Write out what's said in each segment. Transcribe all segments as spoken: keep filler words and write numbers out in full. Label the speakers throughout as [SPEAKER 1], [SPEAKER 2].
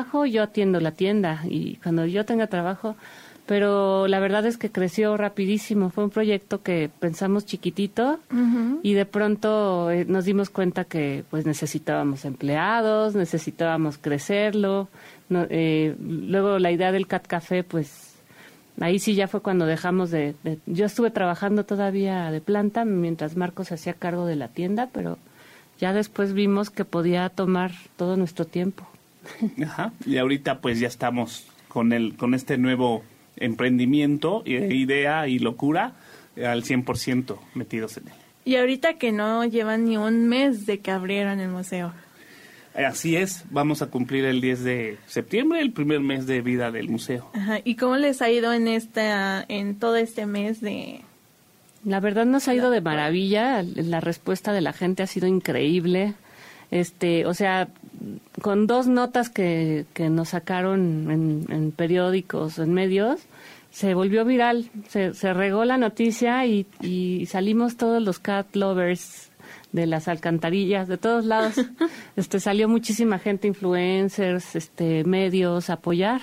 [SPEAKER 1] trabajo, yo atiendo la tienda y cuando yo tenga trabajo, pero la verdad es que creció rapidísimo. Fue un proyecto que pensamos chiquitito uh-huh. y de pronto eh, nos dimos cuenta que pues necesitábamos empleados, necesitábamos crecerlo. No, eh, luego la idea del Cat Café, pues ahí sí ya fue cuando dejamos de, de... Yo estuve trabajando todavía de planta mientras Marcos se hacía cargo de la tienda, pero ya después vimos que podía tomar todo nuestro tiempo.
[SPEAKER 2] Ajá. Y ahorita pues ya estamos con el con este nuevo emprendimiento, idea y locura al cien por ciento metidos en él.
[SPEAKER 3] Y ahorita que no llevan ni un mes de que abrieron el museo.
[SPEAKER 2] Así es, vamos a cumplir el diez de septiembre, el primer mes de vida del museo.
[SPEAKER 3] Ajá. ¿Y cómo les ha ido en esta, en todo este mes de...?
[SPEAKER 1] La verdad nos ha ido de maravilla, la respuesta de la gente ha sido increíble. Este, o sea, con dos notas que, que nos sacaron en, en periódicos, en medios, se volvió viral, se, se regó la noticia y, y salimos todos los cat lovers de las alcantarillas, de todos lados. Este, salió muchísima gente, influencers, este, medios, a apoyar.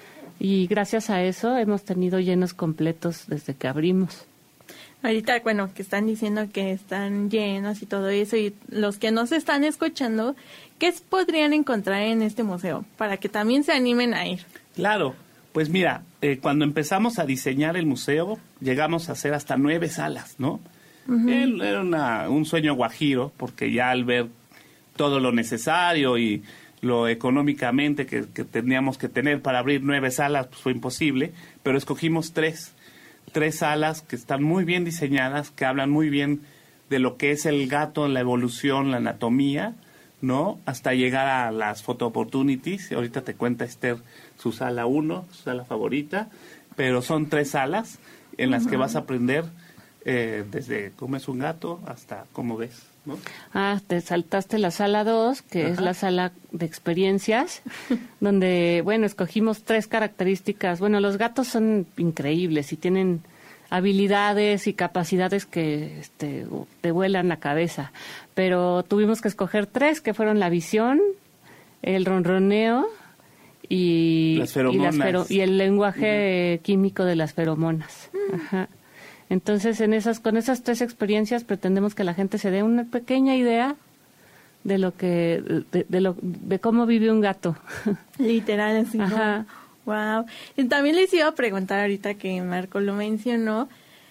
[SPEAKER 1] Y gracias a eso hemos tenido llenos completos desde que abrimos.
[SPEAKER 3] Ahorita, bueno, que están diciendo que están llenos y todo eso, y los que nos están escuchando, ¿qué podrían encontrar en este museo para que también se animen a ir?
[SPEAKER 2] Claro, pues mira, eh, cuando empezamos a diseñar el museo, llegamos a hacer hasta nueve salas, ¿no? Uh-huh. Era una, un sueño guajiro, porque ya al ver todo lo necesario y lo económicamente que, que teníamos que tener para abrir nueve salas, pues fue imposible, pero escogimos tres. Tres salas que están muy bien diseñadas, que hablan muy bien de lo que es el gato, la evolución, la anatomía, ¿no? Hasta llegar a las photo opportunities. Ahorita te cuenta Esther su sala uno, su sala favorita, pero son tres salas en las uh-huh. que vas a aprender eh, desde cómo es un gato hasta cómo ves, ¿no?
[SPEAKER 1] Ah, te saltaste la sala dos, que Ajá. es la sala de experiencias, donde, bueno, escogimos tres características. Bueno, los gatos son increíbles y tienen habilidades y capacidades que este, te vuelan la cabeza, pero tuvimos que escoger tres, que fueron la visión, el ronroneo y,
[SPEAKER 2] las feromonas.
[SPEAKER 1] y, las fero- y el lenguaje uh-huh. químico de las feromonas. Uh-huh. Ajá. Entonces, en esas, con esas tres experiencias pretendemos que la gente se dé una pequeña idea de lo que, de, de lo, de cómo vive un gato.
[SPEAKER 3] Literal, así.
[SPEAKER 1] Ajá.
[SPEAKER 3] Wow. Y también les iba a preguntar ahorita que Marco lo mencionó,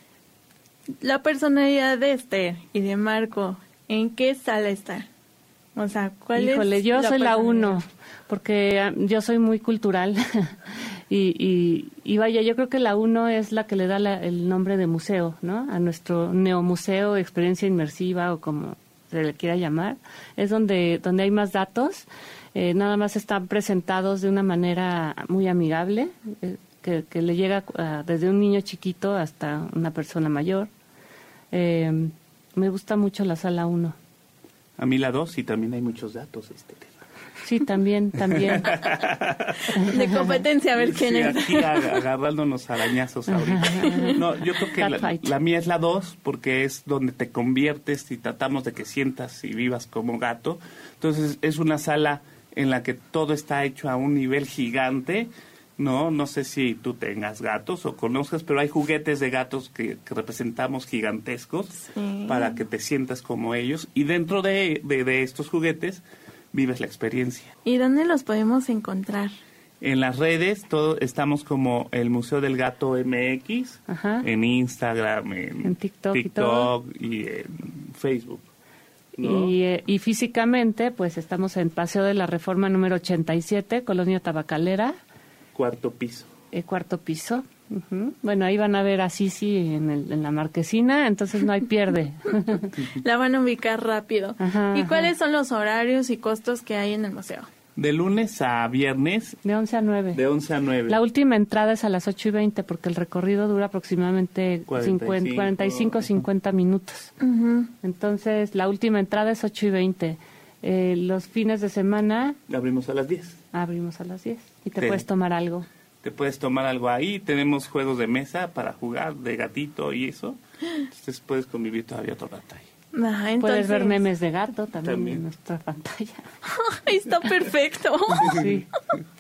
[SPEAKER 3] la personalidad de Esther y de Marco, ¿en qué sala está? O sea, ¿cuál
[SPEAKER 1] Híjole,
[SPEAKER 3] es?
[SPEAKER 1] yo
[SPEAKER 3] la
[SPEAKER 1] soy la uno,
[SPEAKER 3] personalidad?
[SPEAKER 1] porque yo soy muy cultural. Y, y, y vaya, yo creo que la uno es la que le da la, el nombre de museo, ¿no? A nuestro neomuseo, experiencia inmersiva o como se le quiera llamar. Es donde, donde hay más datos. Eh, nada más están presentados de una manera muy amigable, eh, que, que le llega uh, desde un niño chiquito hasta una persona mayor. Eh, me gusta mucho la sala uno.
[SPEAKER 2] A mí la dos y también hay muchos datos este tema.
[SPEAKER 1] Sí, también, también.
[SPEAKER 3] De competencia, a ver quién
[SPEAKER 2] sí,
[SPEAKER 3] es.
[SPEAKER 2] aquí agarrándonos arañazos ahorita. No, yo creo que la, la mía es la dos, porque es donde te conviertes y tratamos de que sientas y vivas como gato. Entonces, es una sala en la que todo está hecho a un nivel gigante, ¿no? No sé si tú tengas gatos o conozcas, pero hay juguetes de gatos que, que representamos gigantescos sí. para que te sientas como ellos. Y dentro de, de, de estos juguetes vives la experiencia.
[SPEAKER 3] ¿Y dónde los podemos encontrar?
[SPEAKER 2] En las redes, todo estamos como el Museo del Gato M X, Ajá. en Instagram, en,
[SPEAKER 1] en TikTok,
[SPEAKER 2] TikTok
[SPEAKER 1] y,
[SPEAKER 2] y en Facebook. ¿no?
[SPEAKER 1] Y, eh, y físicamente, pues estamos en Paseo de la Reforma número ochenta y siete, Colonia Tabacalera.
[SPEAKER 2] Cuarto piso.
[SPEAKER 1] Eh, cuarto piso. Uh-huh. Bueno, ahí van a ver a Sisi en, el, en la marquesina, entonces no hay pierde.
[SPEAKER 3] La van a ubicar rápido.
[SPEAKER 1] Ajá,
[SPEAKER 3] ¿Y cuáles
[SPEAKER 1] ajá.
[SPEAKER 3] son los horarios y costos que hay en el museo?
[SPEAKER 2] De lunes a viernes.
[SPEAKER 1] De once a nueve.
[SPEAKER 2] De once a nueve.
[SPEAKER 1] La última entrada es a las ocho y veinte, porque el recorrido dura aproximadamente cuarenta y cinco, cincuenta minutos.
[SPEAKER 3] Uh-huh.
[SPEAKER 1] Entonces, la última entrada es ocho y veinte. Eh, los fines de semana...
[SPEAKER 2] Abrimos a las diez.
[SPEAKER 1] Abrimos a las diez. Y te
[SPEAKER 2] sí.
[SPEAKER 1] puedes tomar algo.
[SPEAKER 2] Te puedes tomar algo ahí. Tenemos juegos de mesa para jugar, de gatito y eso. Entonces puedes convivir todavía otro rato ahí.
[SPEAKER 3] Ah, entonces...
[SPEAKER 1] Puedes ver memes de gato también, también. en nuestra pantalla.
[SPEAKER 3] Está perfecto.
[SPEAKER 1] Sí.